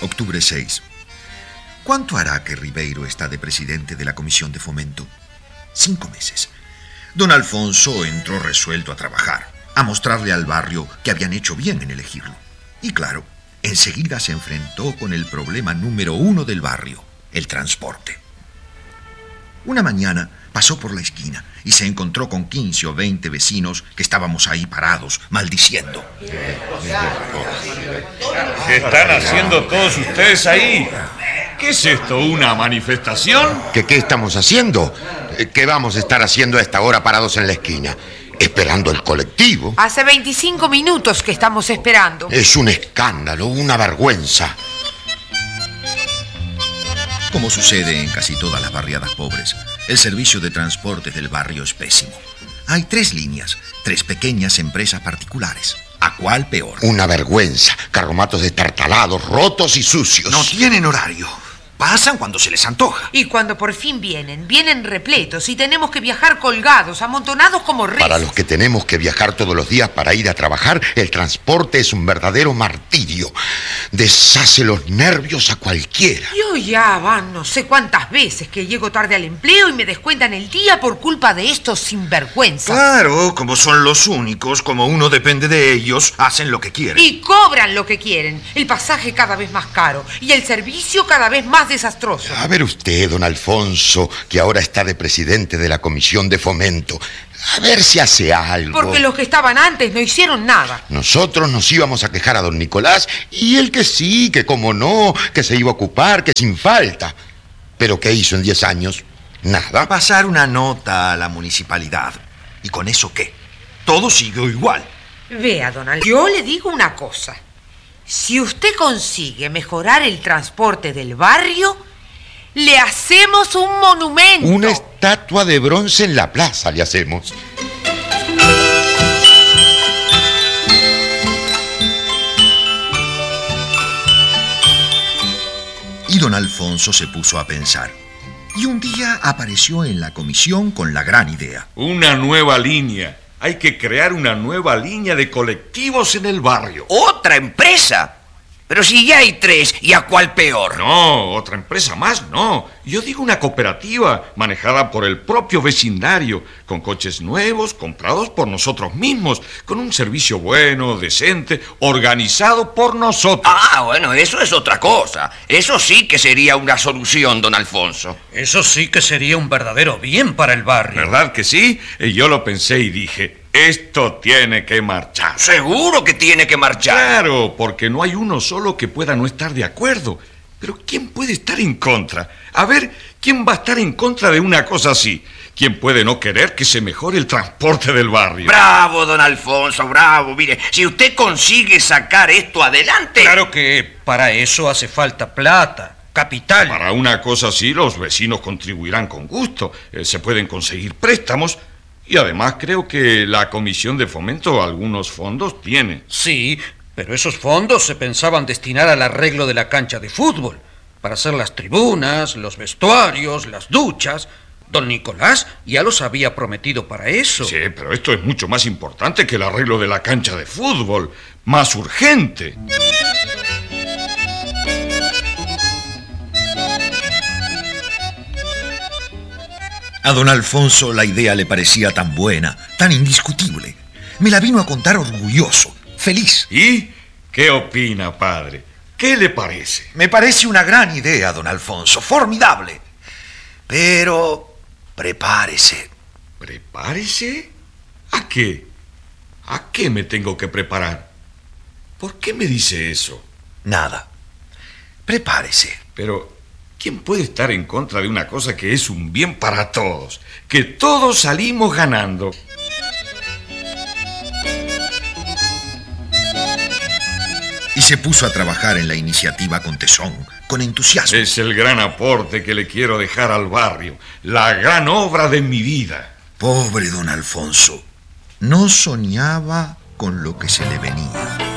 Octubre 6. ¿Cuánto hará que Ribeiro está de presidente de la Comisión de Fomento? 5 meses. Don Alfonso entró resuelto a trabajar, a mostrarle al barrio que habían hecho bien en elegirlo. Y claro, enseguida se enfrentó con el problema número 1 del barrio, el transporte. Una mañana pasó por la esquina y se encontró con 15 o 20 vecinos que estábamos ahí parados, maldiciendo. ¿Qué están haciendo todos ustedes ahí? ¿Qué es esto, una manifestación? ¿Qué estamos haciendo? ¿Qué vamos a estar haciendo a esta hora parados en la esquina? ¿Esperando el colectivo? Hace 25 minutos que estamos esperando. Es un escándalo, una vergüenza. Como sucede en casi todas las barriadas pobres, el servicio de transportes del barrio es pésimo. Hay 3 líneas, 3 pequeñas empresas particulares. ¿A cuál peor? Una vergüenza. Carromatos destartalados, rotos y sucios. No tienen horario. Pasan cuando se les antoja. Y cuando por fin vienen repletos y tenemos que viajar colgados, amontonados como reyes. Para los que tenemos que viajar todos los días para ir a trabajar, el transporte es un verdadero martirio. Deshace los nervios a cualquiera. Yo ya van no sé cuántas veces que llego tarde al empleo y me descuentan el día por culpa de estos sinvergüenzas. Claro, como son los únicos, como uno depende de ellos, hacen lo que quieren. Y cobran lo que quieren. El pasaje cada vez más caro y el servicio cada vez más desastroso. A ver usted, don Alfonso, que ahora está de presidente de la Comisión de Fomento. A ver si hace algo. Porque los que estaban antes no hicieron nada. Nosotros nos íbamos a quejar a don Nicolás y él que sí, que cómo no, que se iba a ocupar, que sin falta. Pero ¿qué hizo en 10 años? Nada. Pasar una nota a la municipalidad. ¿Y con eso qué? Todo siguió igual. Vea, don Alfonso, yo le digo una cosa. Si usted consigue mejorar el transporte del barrio, le hacemos un monumento. Una estatua de bronce en la plaza le hacemos. Y don Alfonso se puso a pensar. Y un día apareció en la comisión con la gran idea. Una nueva línea. Hay que crear una nueva línea de colectivos en el barrio. ¿Otra empresa? Pero si ya hay 3, ¿y a cuál peor? No, otra empresa más, no. Yo digo una cooperativa manejada por el propio vecindario, con coches nuevos, comprados por nosotros mismos, con un servicio bueno, decente, organizado por nosotros. Ah, bueno, eso es otra cosa. Eso sí que sería una solución, don Alfonso. Eso sí que sería un verdadero bien para el barrio. ¿Verdad que sí? Yo lo pensé y dije, esto tiene que marchar. Seguro que tiene que marchar. Claro, porque no hay uno solo que pueda no estar de acuerdo. Pero ¿quién puede estar en contra? A ver, ¿quién va a estar en contra de una cosa así? ¿Quién puede no querer que se mejore el transporte del barrio? Bravo, don Alfonso, bravo. Mire, si usted consigue sacar esto adelante... Claro que para eso hace falta plata, capital. Para una cosa así, los vecinos contribuirán con gusto. Se pueden conseguir préstamos. Y además creo que la Comisión de Fomento algunos fondos tiene. Sí, pero esos fondos se pensaban destinar al arreglo de la cancha de fútbol, para hacer las tribunas, los vestuarios, las duchas. Don Nicolás ya los había prometido para eso. Sí, pero esto es mucho más importante que el arreglo de la cancha de fútbol. Más urgente. A don Alfonso la idea le parecía tan buena, tan indiscutible. Me la vino a contar orgulloso, feliz. ¿Y qué opina, padre? ¿Qué le parece? Me parece una gran idea, don Alfonso, formidable. Pero prepárese. ¿Prepárese? ¿A qué? ¿A qué me tengo que preparar? ¿Por qué me dice eso? Nada. Prepárese. Pero ¿quién puede estar en contra de una cosa que es un bien para todos? Que todos salimos ganando. Y se puso a trabajar en la iniciativa con tesón, con entusiasmo. Es el gran aporte que le quiero dejar al barrio, la gran obra de mi vida. Pobre don Alfonso, no soñaba con lo que se le venía.